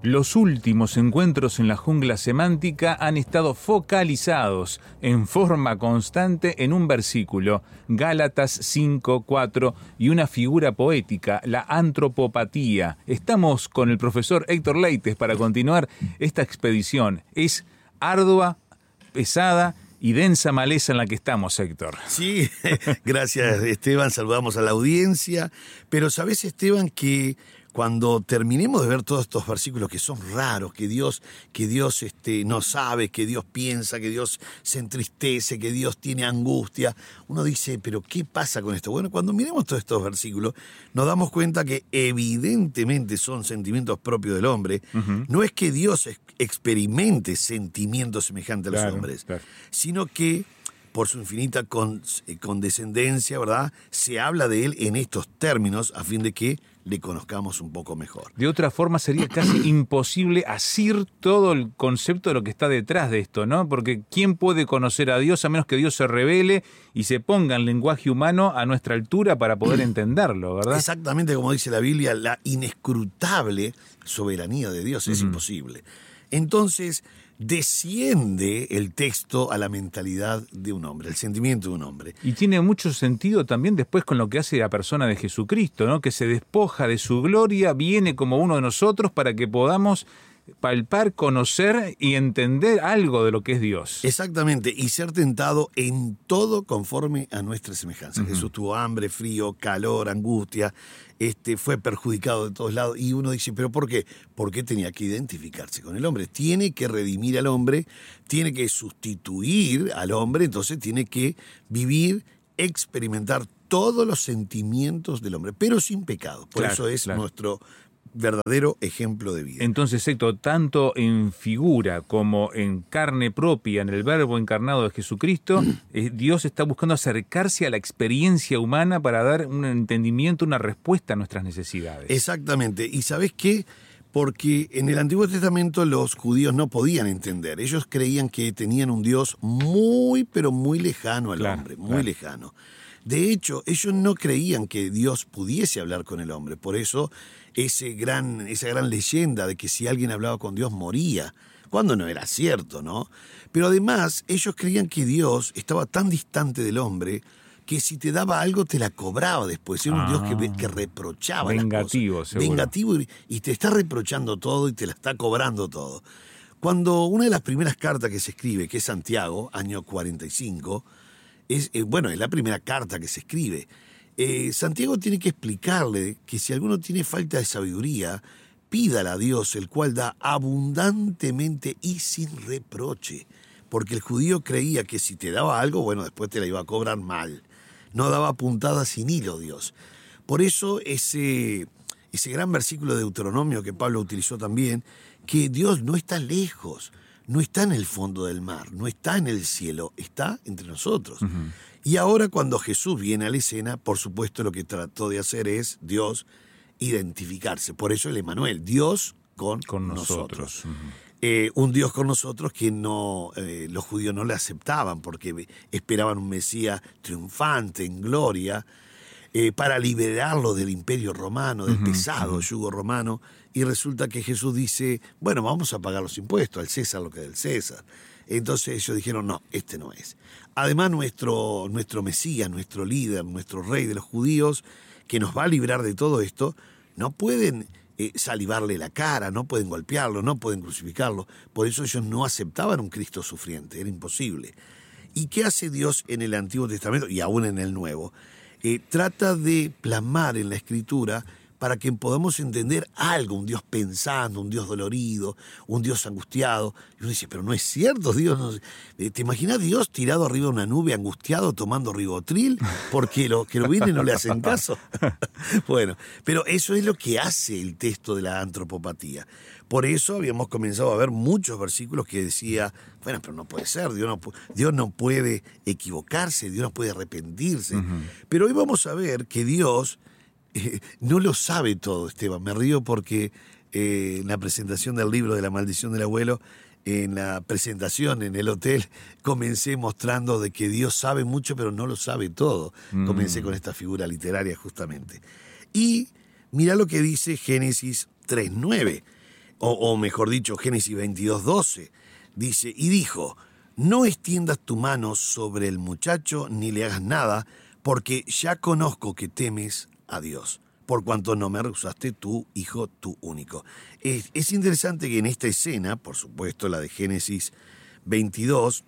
Los últimos encuentros en la jungla semántica han estado focalizados en forma constante en un versículo, Gálatas 5:4, y una figura poética, la antropopatía. Estamos con el profesor Héctor Leites para continuar esta expedición. Es ardua, pesada y densa maleza en la que estamos, Héctor. Sí, gracias, Esteban. Saludamos a la audiencia. Pero ¿sabés, Esteban, que cuando terminemos de ver todos estos versículos que son raros, que Dios no sabe, que Dios piensa, que Dios se entristece, que Dios tiene angustia, uno dice, ¿pero qué pasa con esto? Bueno, cuando miremos todos estos versículos, nos damos cuenta que evidentemente son sentimientos propios del hombre. Uh-huh. No es que Dios experimente sentimientos semejantes a los hombres, sino que por su infinita condescendencia, ¿verdad?, se habla de él en estos términos a fin de que le conozcamos un poco mejor. De otra forma sería casi imposible asir todo el concepto de lo que está detrás de esto, ¿no? Porque ¿quién puede conocer a Dios a menos que Dios se revele y se ponga en lenguaje humano a nuestra altura para poder entenderlo, ¿verdad? Exactamente como dice la Biblia, la inescrutable soberanía de Dios es imposible. Entonces, desciende el texto a la mentalidad de un hombre, el sentimiento de un hombre. Y tiene mucho sentido también después con lo que hace la persona de Jesucristo, ¿no? Que se despoja de su gloria, viene como uno de nosotros para que podamos palpar, conocer y entender algo de lo que es Dios. Exactamente, y ser tentado en todo conforme a nuestra semejanza. Uh-huh. Jesús tuvo hambre, frío, calor, angustia, fue perjudicado de todos lados, y uno dice, ¿pero por qué? Porque tenía que identificarse con el hombre, tiene que redimir al hombre, tiene que sustituir al hombre, entonces tiene que vivir, experimentar todos los sentimientos del hombre, pero sin pecado. Por eso es nuestro verdadero ejemplo de vida. Entonces, Héctor, tanto en figura como en carne propia, en el verbo encarnado de Jesucristo, Dios está buscando acercarse a la experiencia humana para dar un entendimiento, una respuesta a nuestras necesidades. Exactamente. ¿Y sabés qué? Porque en el Antiguo Testamento los judíos no podían entender. Ellos creían que tenían un Dios muy, pero muy lejano al hombre, muy lejano. De hecho, ellos no creían que Dios pudiese hablar con el hombre. Por eso, esa gran leyenda de que si alguien hablaba con Dios moría, cuando no era cierto, ¿no? Pero además, ellos creían que Dios estaba tan distante del hombre que si te daba algo te la cobraba después. Era un Dios que reprochaba vengativo, las cosas. Seguro. Vengativo, y te está reprochando todo y te la está cobrando todo. Cuando una de las primeras cartas que se escribe, que es Santiago, año 45, es la primera carta que se escribe. Santiago tiene que explicarle que si alguno tiene falta de sabiduría, pídala a Dios, el cual da abundantemente y sin reproche. Porque el judío creía que si te daba algo, bueno, después te la iba a cobrar mal. No daba puntada sin hilo Dios. Por eso ese gran versículo de Deuteronomio que Pablo utilizó también, que Dios no está lejos, no está en el fondo del mar, no está en el cielo, está entre nosotros. Uh-huh. Y ahora cuando Jesús viene a la escena, por supuesto lo que trató de hacer es Dios identificarse. Por eso el Emmanuel, Dios con nosotros. Uh-huh. Un Dios con nosotros que los judíos no le aceptaban porque esperaban un Mesías triunfante, en gloria, para liberarlo del imperio romano, del pesado yugo romano, y resulta que Jesús dice, bueno, vamos a pagar los impuestos, al César lo que es del César. Entonces ellos dijeron, no, este no es. Además nuestro Mesías, nuestro líder, nuestro rey de los judíos, que nos va a librar de todo esto, no pueden salivarle la cara, no pueden golpearlo, no pueden crucificarlo. Por eso ellos no aceptaban un Cristo sufriente, era imposible. ¿Y qué hace Dios en el Antiguo Testamento y aún en el Nuevo? Trata de plasmar en la Escritura para que podamos entender algo, un Dios pensando, un Dios dolorido, un Dios angustiado. Y uno dice, pero no es cierto, Dios no... ¿Te imaginas Dios tirado arriba de una nube, angustiado, tomando ribotril? Porque los querubines no le hacen caso. Bueno, pero eso es lo que hace el texto de la antropopatía. Por eso habíamos comenzado a ver muchos versículos que decía, bueno, pero no puede ser, Dios no puede equivocarse, Dios no puede arrepentirse. Uh-huh. Pero hoy vamos a ver que Dios no lo sabe todo, Esteban. Me río porque en la presentación del libro de La maldición del abuelo, en la presentación en el hotel, comencé mostrando de que Dios sabe mucho, pero no lo sabe todo. Comencé con esta figura literaria justamente. Y mirá lo que dice Génesis 3:9. o mejor dicho, Génesis 22:12, dice, y dijo, no extiendas tu mano sobre el muchacho ni le hagas nada, porque ya conozco que temes a Dios, por cuanto no me rehusaste tu hijo, tu único. Es interesante que en esta escena, por supuesto la de Génesis 22,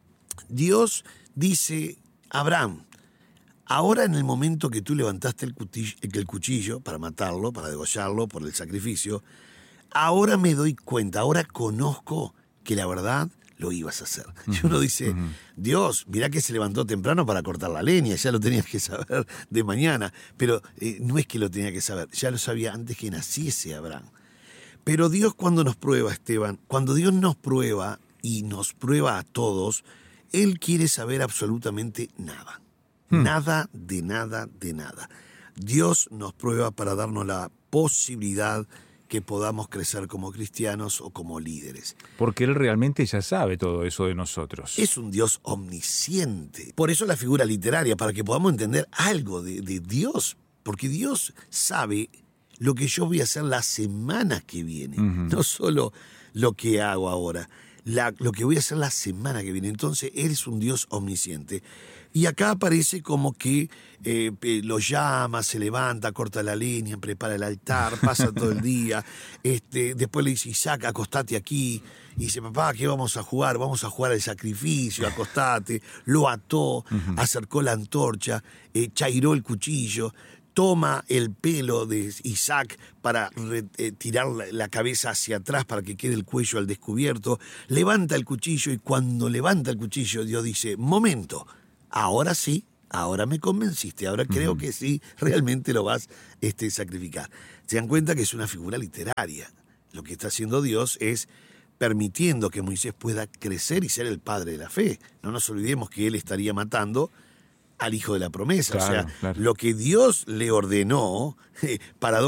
Dios dice, Abraham, ahora en el momento que tú levantaste el cuchillo para matarlo, para degollarlo por el sacrificio, ahora me doy cuenta, ahora conozco que la verdad lo ibas a hacer. Y uno dice, Dios, mirá que se levantó temprano para cortar la leña, ya lo tenías que saber de mañana, pero no es que lo tenía que saber, ya lo sabía antes que naciese Abraham. Pero Dios cuando nos prueba, Esteban, cuando Dios nos prueba y nos prueba a todos, Él quiere saber absolutamente nada. Nada de nada de nada. Dios nos prueba para darnos la posibilidad que podamos crecer como cristianos o como líderes. Porque Él realmente ya sabe todo eso de nosotros. Es un Dios omnisciente. Por eso la figura literaria, para que podamos entender algo de Dios. Porque Dios sabe lo que yo voy a hacer la semana que viene. No solo lo que hago ahora, lo que voy a hacer la semana que viene. Entonces, Él es un Dios omnisciente. Y acá aparece como que lo llama, se levanta, corta la leña, prepara el altar, pasa todo el día. Después le dice, Isaac, acostate aquí. Y dice, papá, ¿qué vamos a jugar? Vamos a jugar al sacrificio, acostate. Lo ató, acercó la antorcha, chairó el cuchillo, toma el pelo de Isaac para tirar la cabeza hacia atrás para que quede el cuello al descubierto, levanta el cuchillo y cuando levanta el cuchillo Dios dice, momento, ahora sí, ahora me convenciste, ahora creo que sí, realmente lo vas a sacrificar. Se dan cuenta que es una figura literaria. Lo que está haciendo Dios es permitiendo que Moisés pueda crecer y ser el padre de la fe. No nos olvidemos que él estaría matando al hijo de la promesa. Claro, o sea, claro. Lo que Dios le ordenó,